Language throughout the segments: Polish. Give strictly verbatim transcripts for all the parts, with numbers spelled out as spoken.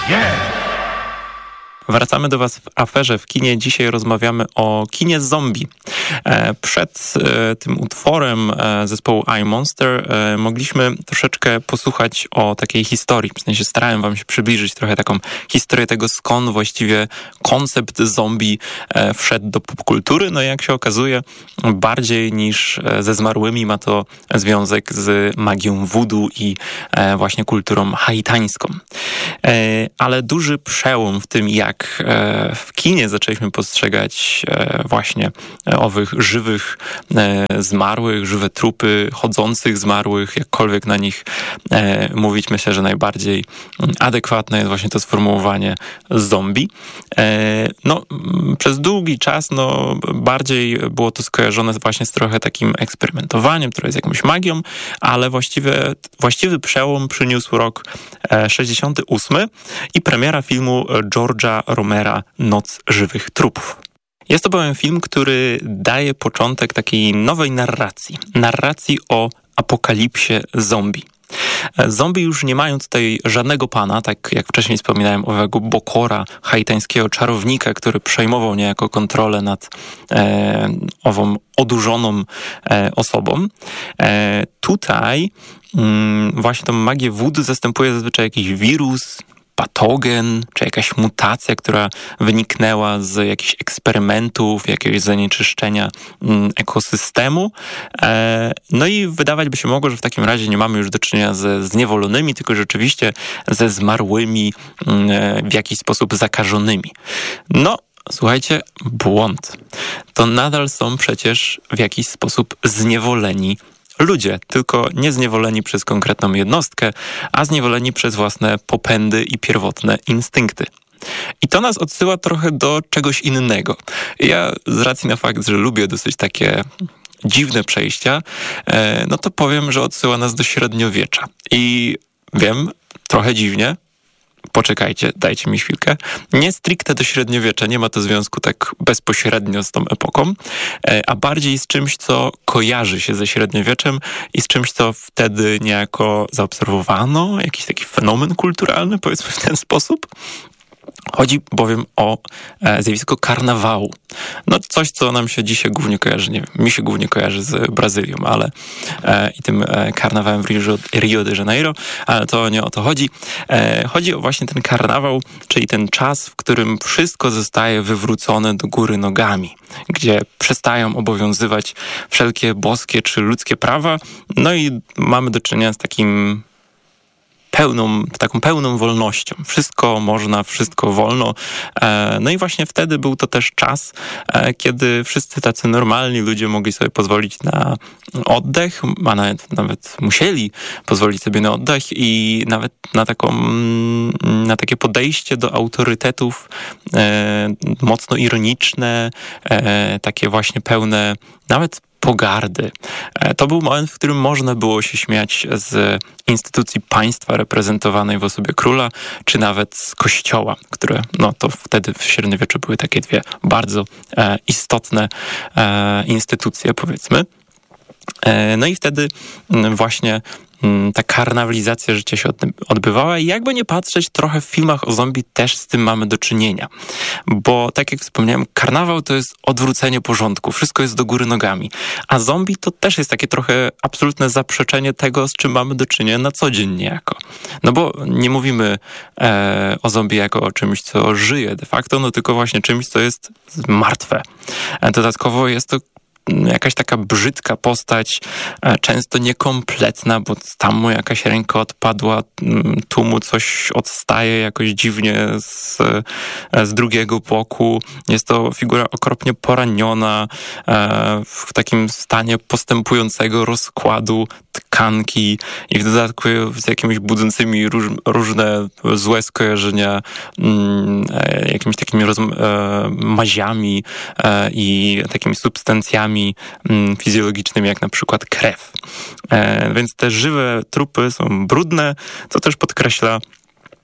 Yeah! Wracamy do Was w aferze w kinie. Dzisiaj rozmawiamy o kinie zombie. Przed tym utworem zespołu iMonster mogliśmy troszeczkę posłuchać o takiej historii. W sensie starałem Wam się przybliżyć trochę taką historię tego, skąd właściwie koncept zombie wszedł do popkultury. No i jak się okazuje, bardziej niż ze zmarłymi ma to związek z magią voodoo i właśnie kulturą haitańską. Ale duży przełom w tym, jak w kinie zaczęliśmy postrzegać właśnie owych żywych zmarłych, żywe trupy chodzących zmarłych, jakkolwiek na nich mówić. Myślę, że najbardziej adekwatne jest właśnie to sformułowanie zombie. No, przez długi czas no, bardziej było to skojarzone właśnie z trochę takim eksperymentowaniem, trochę z jakąś magią, ale właściwie, właściwy przełom przyniósł rok sześćdziesiąty ósmy i premiera filmu George'a Romera Noc żywych trupów. Jest to bowiem film, który daje początek takiej nowej narracji. Narracji o apokalipsie zombie. Zombie już nie mają tutaj żadnego pana, tak jak wcześniej wspominałem, owego Bokora, haitańskiego czarownika, który przejmował niejako kontrolę nad e, ową odurzoną e, osobą. E, tutaj mm, właśnie tą magię voodoo zastępuje zazwyczaj jakiś wirus, patogen, czy jakaś mutacja, która wyniknęła z jakichś eksperymentów, jakiegoś zanieczyszczenia ekosystemu. No i wydawać by się mogło, że w takim razie nie mamy już do czynienia ze zniewolonymi, tylko rzeczywiście ze zmarłymi, w jakiś sposób zakażonymi. No, słuchajcie, błąd. To nadal są przecież w jakiś sposób zniewoleni ludzie, tylko nie zniewoleni przez konkretną jednostkę, a zniewoleni przez własne popędy i pierwotne instynkty. I to nas odsyła trochę do czegoś innego. Ja z racji na fakt, że lubię dosyć takie dziwne przejścia, no to powiem, że odsyła nas do średniowiecza. I wiem, trochę dziwnie, poczekajcie, dajcie mi chwilkę. Nie stricte do średniowiecza, nie ma to związku tak bezpośrednio z tą epoką, a bardziej z czymś, co kojarzy się ze średniowieczem i z czymś, co wtedy niejako zaobserwowano, jakiś taki fenomen kulturalny, powiedzmy w ten sposób. Chodzi bowiem o e, zjawisko karnawału. No coś, co nam się dzisiaj głównie kojarzy, nie wiem, mi się głównie kojarzy z Brazylią, ale e, i tym e, karnawałem w Rio, Rio de Janeiro, ale to nie o to chodzi. E, chodzi o właśnie ten karnawał, czyli ten czas, w którym wszystko zostaje wywrócone do góry nogami, gdzie przestają obowiązywać wszelkie boskie czy ludzkie prawa, no i mamy do czynienia z takim pełną, taką pełną wolnością. Wszystko można, wszystko wolno. No i właśnie wtedy był to też czas, kiedy wszyscy tacy normalni ludzie mogli sobie pozwolić na oddech, a nawet, nawet musieli pozwolić sobie na oddech i nawet na taką, na takie podejście do autorytetów mocno ironiczne, takie właśnie pełne nawet pogardy. To był moment, w którym można było się śmiać z instytucji państwa reprezentowanej w osobie króla, czy nawet z kościoła, które no to wtedy w średniowieczu były takie dwie bardzo e, istotne e, instytucje, powiedzmy. E, no i wtedy m, właśnie ta karnawalizacja życia się odbywała i jakby nie patrzeć, trochę w filmach o zombie też z tym mamy do czynienia. Bo tak jak wspomniałem, karnawał to jest odwrócenie porządku, wszystko jest do góry nogami. A zombie to też jest takie trochę absolutne zaprzeczenie tego, z czym mamy do czynienia na co dzień niejako. No bo nie mówimy e, o zombie jako o czymś, co żyje de facto, no tylko właśnie czymś, co jest martwe. E, dodatkowo jest to jakaś taka brzydka postać, często niekompletna, bo tam mu jakaś ręka odpadła, tu mu coś odstaje jakoś dziwnie z, z drugiego boku. Jest to figura okropnie poraniona, w takim stanie postępującego rozkładu tkanki i w dodatku z jakimiś budzącymi róż, różne złe skojarzenia, jakimiś takimi roz, maziami i takimi substancjami fizjologicznymi, jak na przykład krew. E, więc te żywe trupy są brudne, co też podkreśla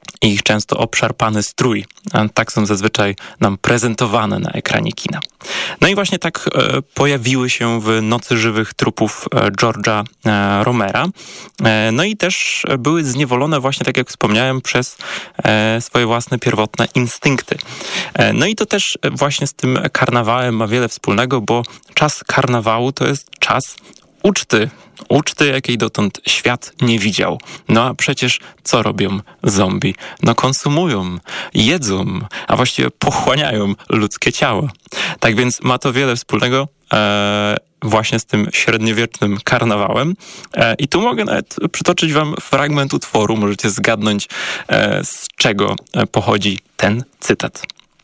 i ich często obszarpany strój. Tak są zazwyczaj nam prezentowane na ekranie kina. No i właśnie tak e, pojawiły się w Nocy żywych trupów e, George'a e, Romera. E, no i też były zniewolone właśnie, tak jak wspomniałem, przez e, swoje własne pierwotne instynkty. E, no i to też właśnie z tym karnawałem ma wiele wspólnego, bo czas karnawału to jest czas uczty. Uczty, jakiej dotąd świat nie widział. No a przecież co robią zombie? No konsumują, jedzą, a właściwie pochłaniają ludzkie ciała. Tak więc ma to wiele wspólnego e, właśnie z tym średniowiecznym karnawałem. E, I tu mogę nawet przytoczyć wam fragment utworu. Możecie zgadnąć, e, z czego pochodzi ten cytat.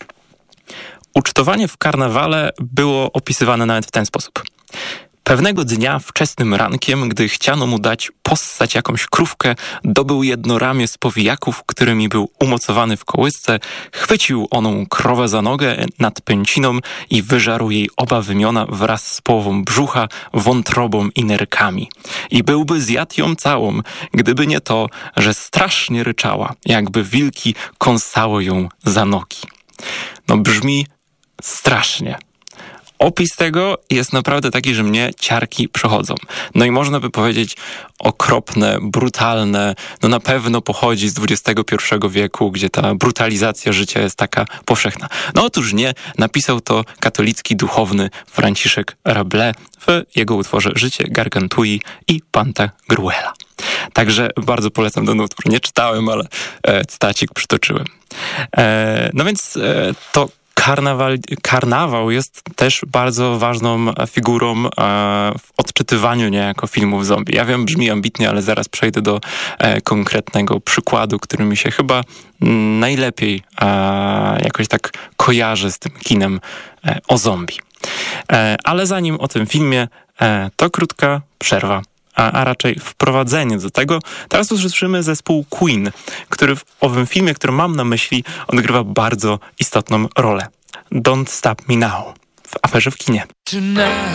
Ucztowanie w karnawale było opisywane nawet w ten sposób. Pewnego dnia wczesnym rankiem, gdy chciano mu dać possać jakąś krówkę, dobył jedno ramię z powijaków, którymi był umocowany w kołysce, chwycił oną krowę za nogę nad pęciną i wyżarł jej oba wymiona wraz z połową brzucha, wątrobą i nerkami. I byłby zjadł ją całą, gdyby nie to, że strasznie ryczała, jakby wilki kąsały ją za nogi. No brzmi strasznie. Opis tego jest naprawdę taki, że mnie ciarki przechodzą. No i można by powiedzieć okropne, brutalne, no na pewno pochodzi z dwudziestego pierwszego wieku, gdzie ta brutalizacja życia jest taka powszechna. No otóż nie, napisał to katolicki duchowny Franciszek Rabelais w jego utworze Życie Gargantui i Pantagruela. Także bardzo polecam ten utwór. Nie czytałem, ale e, cytacik przytoczyłem. E, no więc e, to Karnawal, karnawał jest też bardzo ważną figurą e, w odczytywaniu niejako filmów zombie. Ja wiem, brzmi ambitnie, ale zaraz przejdę do e, konkretnego przykładu, który mi się chyba m, najlepiej e, jakoś tak kojarzy z tym kinem e, o zombie. E, ale zanim o tym filmie, e, to krótka przerwa. A, a raczej wprowadzenie do tego. Teraz usłyszymy zespół Queen, który w owym filmie, który mam na myśli, odgrywa bardzo istotną rolę. Don't Stop Me Now w aferze w kinie.